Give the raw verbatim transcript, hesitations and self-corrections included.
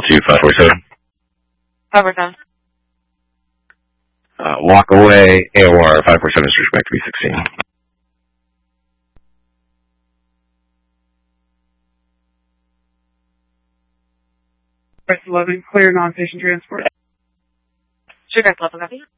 to five four seven. five four seven. Uh, walk away, A O R five four seven, respect three sixteen. Press eleven, clear non-patient transport. Sugar eleven, copy.